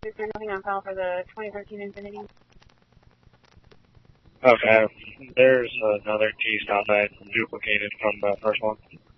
Is there nothing on file for the 2013 Infinity? Okay, there's another T-stop I duplicated from the first one.